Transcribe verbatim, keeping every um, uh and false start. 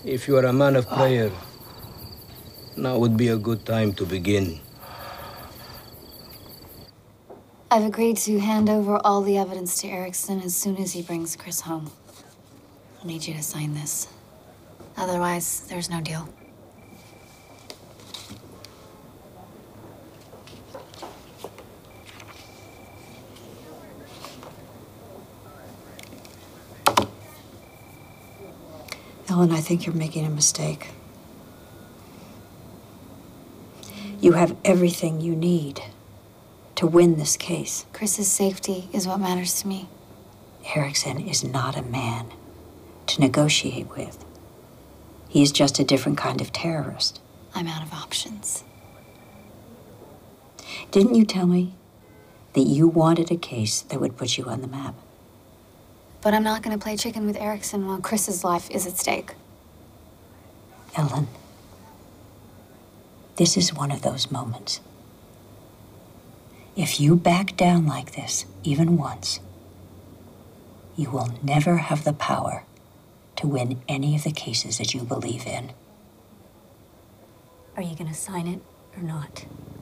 If you are a man of prayer, now would be a good time to begin. I've agreed to hand over all the evidence to Erickson as soon as he brings Chris home. I need you to sign this. Otherwise, there's no deal. Ellen, I think you're making a mistake. You have everything you need to win this case. Chris's safety is what matters to me. Erickson is not a man to negotiate with. He is just a different kind of terrorist. I'm out of options. Didn't you tell me that you wanted a case that would put you on the map? But I'm not going to play chicken with Erickson while Chris's life is at stake. Ellen, this is one of those moments. If you back down like this, even once, you will never have the power to win any of the cases that you believe in. Are you going to sign it or not?